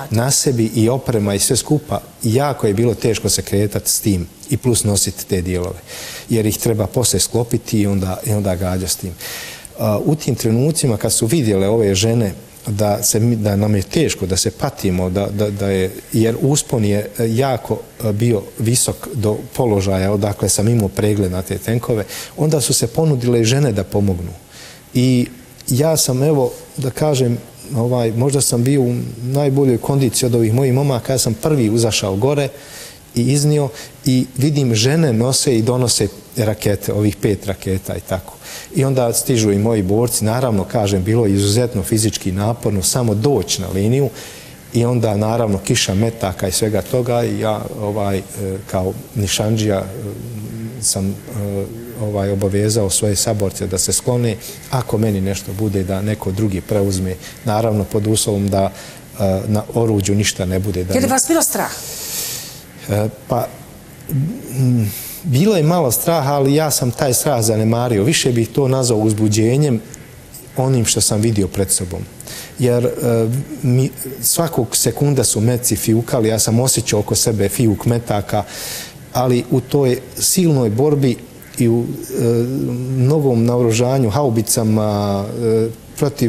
na sebi i oprema i sve skupa, jako je bilo teško se kretati s tim i plus nositi te dijelove. Jer ih treba poslije sklopiti i onda gađa s tim. U tim trenucima kad su vidjele ove žene da nam je teško, da se patimo, jer uspon je jako bio visok do položaja odakle sam imao pregled na te tenkove, onda su se ponudile žene da pomognu. I ja sam, evo, da kažem, možda sam bio u najboljoj kondiciji od ovih mojih momaka, ja sam prvi uzašao gore i iznio i vidim žene nose i donose rakete, ovih 5 raketa i tako. I onda stižu i moji borci, naravno, kažem, bilo je izuzetno fizički naporno, samo doći na liniju i onda, naravno, kiša metaka i svega toga i ja, kao nišandžija, sam obavezao svoje saborce da se sklone, ako meni nešto bude da neko drugi preuzme, naravno pod uslovom da na oruđu ništa ne bude. Je li vas bilo strah? Pa, bilo je malo straha, ali ja sam taj strah zanemario. Više bih to nazvao uzbuđenjem onim što sam vidio pred sobom. Jer svakog sekunda su metci fijukali, ja sam osjećao oko sebe fijuk metaka, ali u toj silnoj borbi i u mnogom naoružanju, haubicama, protiv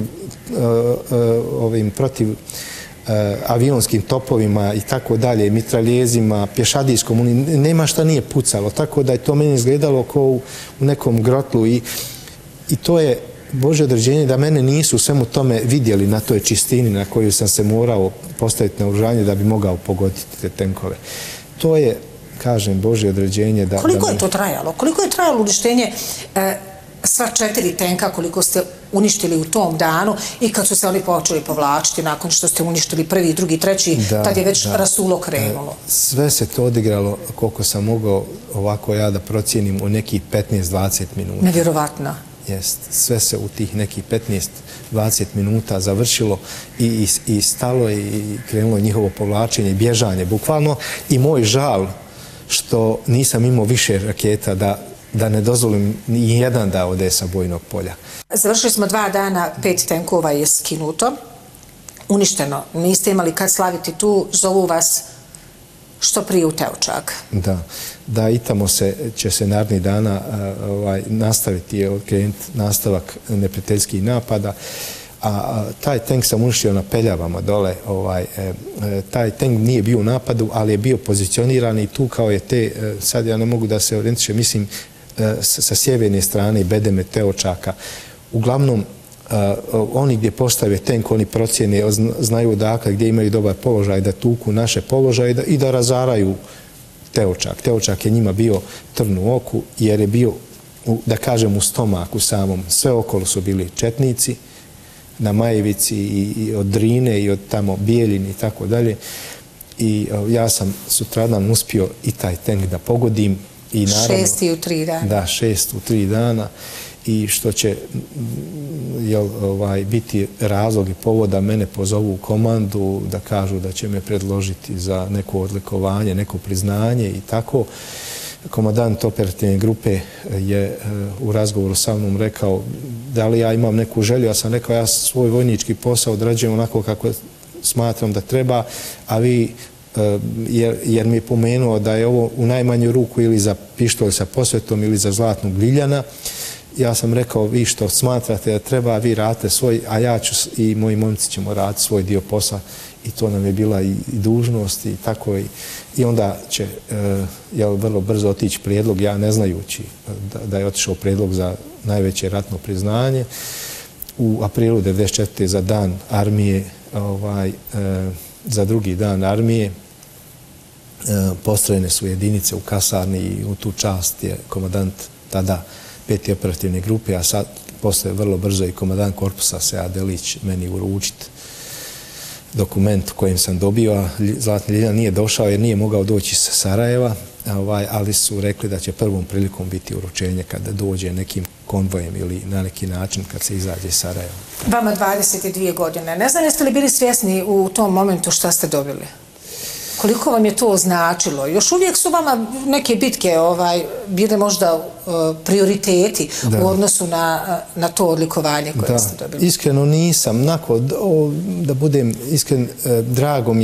avionskim topovima i tako dalje, mitraljezima, pješadijskom, nema šta nije pucalo, tako da je to meni izgledalo kao u nekom grotlu i to je Božje određenje da mene nisu u svemu tome vidjeli na toj čistini na koju sam se morao postaviti na oružanje da bi mogao pogoditi te tenkove. To je, kažem, Božje određenje da... Koliko je to trajalo? Koliko je trajalo uništenje sva 4 tenka koliko ste uništili u tom danu i kad su se oni počeli povlačiti nakon što ste uništili prvi, drugi, treći, tad je već rasulo krenulo? Sve se to odigralo koliko sam mogao ovako ja da procijenim u nekih 15-20 minuta. Nevjerovatno. Jest. Sve se u tih nekih 15-20 minuta završilo i stalo i krenulo njihovo povlačenje i bježanje. Bukvalno i moj žal što nisam imao više raketa da ne dozvolim ni jedan da ode sa bojnog polja. Završili smo 2 dana, 5 tenkova je skinuto, uništeno. Niste imali kad slaviti tu, zovu vas što prije u Teočak. Da, i tamo će se narednih dana nastaviti, krenuti nastavak neprijateljskih napada. A taj tank sam uništio na Peljavama dole. Taj tank nije bio u napadu, ali je bio pozicioniran i tu kao je sad ja ne mogu da se orijentišem, mislim, sa sjeverne strane Bedeme, Teočaka. Uglavnom, oni gdje postave tank, oni procjene, znaju odakle, gdje imaju dobar položaj, da tuku naše položaje i da razaraju Teočak. Teočak je njima bio trn u oku, jer je bio, da kažem, u stomaku samom. Sve okolo su bili četnici, na Majevici i od Drine i od tamo Bijeljini i tako dalje. I ja sam sutradan uspio i taj tank da pogodim. 6 u 3 dana. Da, 6 u 3 dana. I što će biti razlog i povod da mene pozovu u komandu, da kažu da će me predložiti za neko odlikovanje, neko priznanje i tako. Komandant operativne grupe je u razgovoru sa mnom rekao da li ja imam neku želju. Ja sam rekao ja svoj vojnički posao odrađujem onako kako smatram da treba, a vi, jer mi je pomenuo da je ovo u najmanju ruku ili za pištolj sa posvetom ili za zlatnog Ljiljana. Ja sam rekao vi što smatrate da treba, vi radite svoj, a ja ću i moji momci ćemo raditi svoj dio posla. I to nam je bila i dužnost i tako. I onda će vrlo brzo otići prijedlog, ja ne znajući da je otišao prijedlog za najveće ratno priznanje. U aprilu 1994. za dan armije, za drugi dan armije, postrojene su jedinice u kasarni i u tu čast je komandant tada 5. operativne grupe, a sad posle vrlo brzo i komandant korpusa Sead Delić meni uručiti dokument kojim sam dobio. Zlatni Ljiljan nije došao jer nije mogao doći sa Sarajeva, ali su rekli da će prvom prilikom biti uručenje kada dođe nekim konvojem ili na neki način kad se izađe iz Sarajeva. Vama 22 godine. Ne znam jeste li bili svjesni u tom momentu šta ste dobili? Koliko vam je to značilo? Još uvijek su vama neke bitke bile možda prioriteti u odnosu na to odlikovanje koje ste dobili? Iskreno nisam. Da budem iskren, drago mi